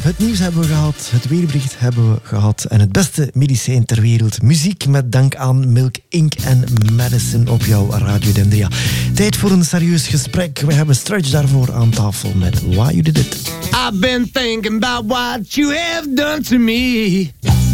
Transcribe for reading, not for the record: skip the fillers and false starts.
Het nieuws hebben we gehad, het weerbericht hebben we gehad en het beste medicijn ter wereld. Muziek met dank aan Milk Inc. en Madison op jouw Radio Dendria. Tijd voor een serieus gesprek. We hebben Stretch daarvoor aan tafel met Why You Did It. I've been thinking about what you have done to me.